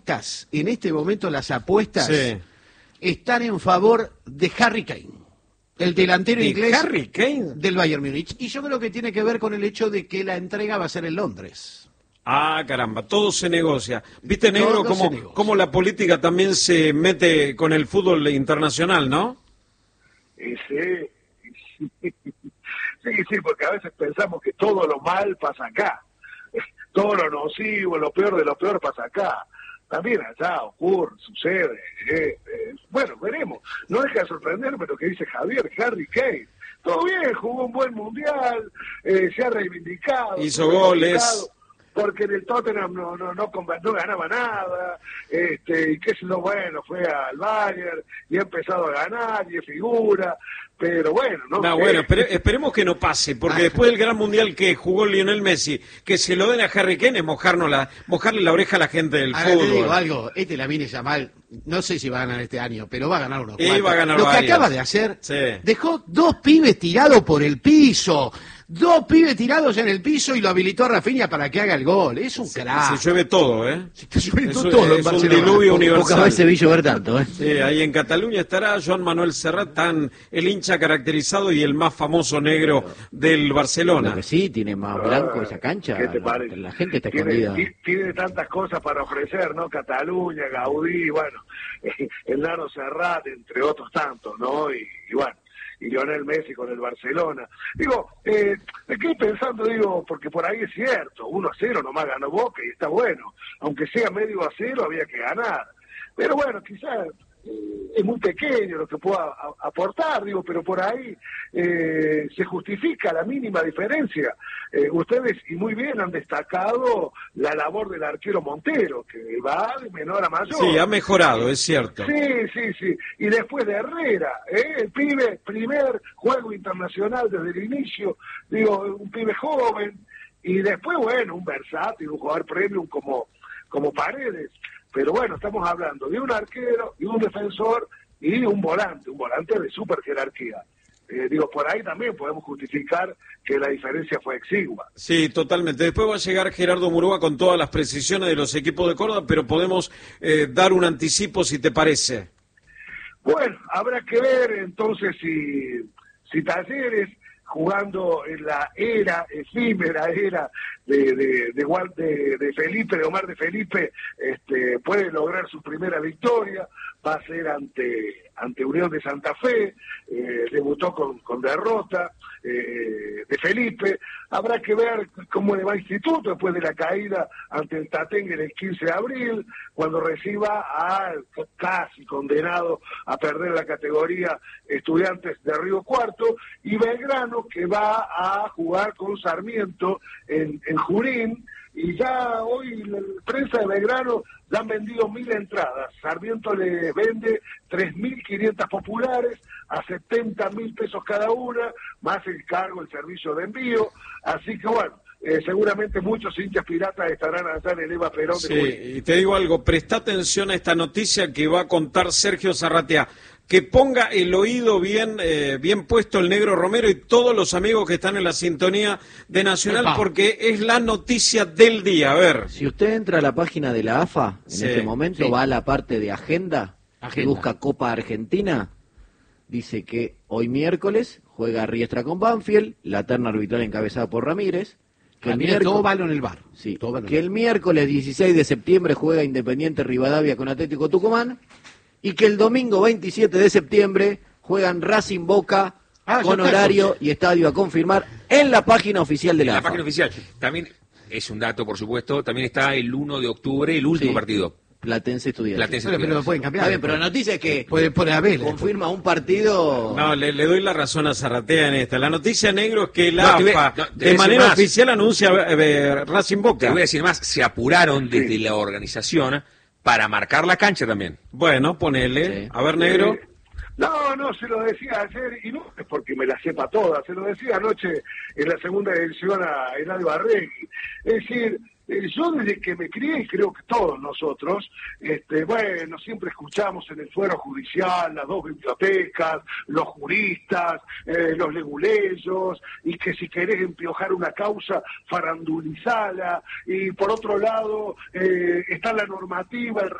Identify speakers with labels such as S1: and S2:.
S1: apuestas, en este momento las apuestas
S2: Sí.
S1: están en favor de Harry Kane, el delantero
S2: ¿De
S1: inglés
S2: Harry Kane?
S1: del Bayern Múnich. Y yo creo que tiene que ver con el hecho de que la entrega va a ser en Londres.
S2: Ah, caramba, todo se negocia. ¿Viste, negro,
S1: Todo se negocia.
S2: cómo la política también se mete con el fútbol internacional, no?
S3: Sí, porque a veces pensamos que todo lo mal pasa acá, todo lo nocivo, lo peor de lo peor pasa acá. También allá ocurre, sucede. Bueno, veremos. No deja de sorprenderme lo que dice Javier, Harry Kane. Todo bien, jugó un buen mundial, se ha reivindicado.
S2: Hizo goles.
S3: Porque en el Tottenham no ganaba nada, y qué sé yo, bueno, fue al Bayern y ha empezado a ganar y es figura, pero bueno, no sé.
S2: Bueno, esperemos que no pase, porque después del gran mundial que jugó Lionel Messi, que se lo den a Harry Kane es mojarle la oreja a la gente del
S1: Ahora
S2: fútbol.
S1: te digo algo, la viene Yamal, no sé si va a ganar este año, pero va a ganar unos cuantos.
S2: va a ganar
S1: Lo que
S2: varios.
S1: acaba de hacer,
S2: Sí.
S1: dejó 2 pibes tirados por el piso, 2 pibes tirados en el piso y lo habilitó a Rafinha para que haga el gol. Es un crack.
S2: Se llueve todo, ¿eh?
S1: Se está lloviendo
S2: Es-
S1: todo en
S2: es un
S1: Barcelona.
S2: diluvio universal.
S4: Pocas veces vi llover tanto, ¿eh?
S2: Sí, ahí en Cataluña estará Joan Manuel Serrat, el hincha caracterizado y el más famoso negro del
S4: Lo
S2: Barcelona.
S4: que sí, tiene más blanco esa cancha.
S3: ¿Qué te parece?
S4: La gente está escondida.
S3: Tiene tantas cosas para ofrecer, ¿no? Cataluña, Gaudí, bueno, el Nano Serrat, entre otros tantos, ¿no? Y bueno, y Lionel Messi con el Barcelona. Digo, me quedé pensando, porque por ahí es cierto, 1-0 nomás ganó Boca y está bueno. Aunque sea medio a 0, había que ganar. Pero bueno, quizás es muy pequeño lo que pueda aportar, pero por ahí se justifica la mínima diferencia. Ustedes, y muy bien, han destacado la labor del arquero Montero, que va de menor a mayor.
S2: Sí, ha mejorado, es cierto.
S3: Sí. Y después de Herrera, el pibe, primer juego internacional desde el inicio, un pibe joven, y después, bueno, un versátil, un jugador premium como Paredes. Pero bueno, estamos hablando de un arquero y un defensor y un volante de super jerarquía. Por ahí también podemos justificar que la diferencia fue exigua.
S2: Sí, totalmente. Después va a llegar Gerardo Murúa con todas las precisiones de los equipos de Córdoba, pero podemos dar un anticipo si te parece.
S3: Bueno, habrá que ver entonces si Talleres, jugando en la efímera era de Felipe, de Omar de Felipe, puede lograr su primera victoria. Va a ser ante Unión de Santa Fe, debutó con derrota de Felipe. Habrá que ver cómo le va a Instituto después de la caída ante el Tatengue el 15 de abril, cuando reciba al casi condenado a perder la categoría Estudiantes de Río Cuarto, y Belgrano, que va a jugar con Sarmiento en Junín. Y ya hoy la prensa de Belgrano ya han vendido 1.000 entradas. Sarmiento le vende 3.500 populares a 70.000 pesos cada una, más el cargo, el servicio de envío. Así que bueno, seguramente muchos hinchas piratas estarán allá en el Eva Perón de Junín.
S2: Sí, y te digo algo, presta atención a esta noticia que va a contar Sergio Zarratea. Que ponga el oído bien puesto el negro Romero y todos los amigos que están en la sintonía de Nacional, porque es la noticia del día. A ver.
S4: Si usted entra a la página de la AFA, en
S2: Sí,
S4: este momento va a la parte de agenda, que busca Copa Argentina, dice que hoy miércoles juega Riestra con Banfield, la terna arbitral encabezada por Ramírez. Que
S1: todo vale en el bar.
S4: Sí,
S1: todo vale en
S4: que
S1: el
S4: el miércoles 16 de septiembre juega Independiente Rivadavia con Atlético Tucumán, y que el domingo 27 de septiembre juegan Racing Boca con horario y estadio a confirmar en la página oficial de la AFA.
S5: página oficial. También es un dato, por supuesto, también está el 1 de octubre, el último partido.
S4: Platense Estudiantes.
S1: Pero lo pueden cambiar.
S4: Está bien, pero la noticia es que
S1: Pueden poner a Vélez.
S4: confirma un partido.
S2: No, le doy la razón a Zarratea en esta. La noticia, negro, es que la
S5: No, te voy-
S2: AFA
S5: no, te voy a
S2: de
S5: decir
S2: manera
S5: más.
S2: oficial anuncia Racing
S5: Te
S2: Boca.
S5: voy a decir más, se apuraron desde la organización para marcar la cancha también.
S2: Bueno, ponele.
S4: Sí.
S2: A ver, negro.
S3: No, se lo decía ayer, y no es porque me la sepa toda, se lo decía anoche en la segunda edición a Eladio Barregui. Es decir, yo desde que me crié, y creo que todos nosotros, bueno, siempre escuchamos en el fuero judicial las dos bibliotecas, los juristas, los leguleyos, y que si querés empiojar una causa, farandulizala, y por otro lado está la normativa, el